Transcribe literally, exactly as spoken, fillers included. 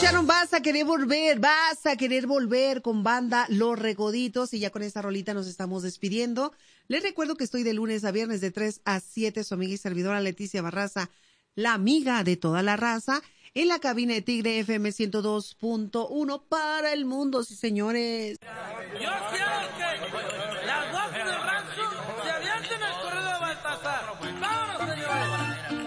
Escucharon Vas a querer volver, vas a querer volver con banda Los Recoditos, y ya con esta rolita nos estamos despidiendo. Les recuerdo que estoy de lunes a viernes de tres a siete, su amiga y servidora Leticia Barraza, la amiga de toda la raza, en la cabina de Tigre F M ciento dos punto uno para el mundo, sí señores. Yo quiero